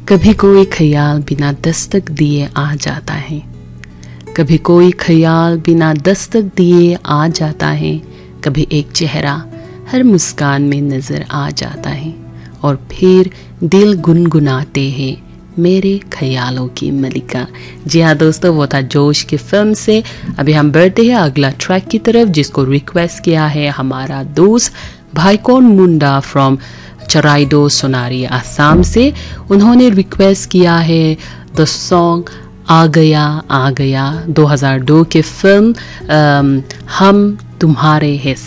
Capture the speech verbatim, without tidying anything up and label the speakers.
Speaker 1: कभी कोई ख्याल बिना दस्तक दिए आ जाता है, कभी कोई ख्याल बिना दस्तक दिए आ जाता है, कभी एक चेहरा हर मुस्कान में नज़र आ जाता है और फिर दिल गुनगुनाते हैं मेरे ख्यालों की मलिका। जी हाँ दोस्तों, वो था जोश की फिल्म से। अभी हम बढ़ते हैं अगला ट्रैक की तरफ, जिसको रिक्वेस्ट किया है हमारा दोस्त भाईकोन मुंडा फ्रॉम चराइदो सोनारी आसाम से। उन्होंने रिक्वेस्ट किया है द सॉन्ग आ गया आ गया दो हज़ार दो के फिल्म हम तुम्हारे हैं